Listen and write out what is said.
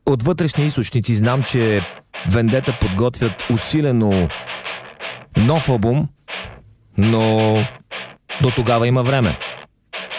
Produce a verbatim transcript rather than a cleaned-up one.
От вътрешни източници знам, че Вендета подготвят усилено нов албум, но до тогава има време.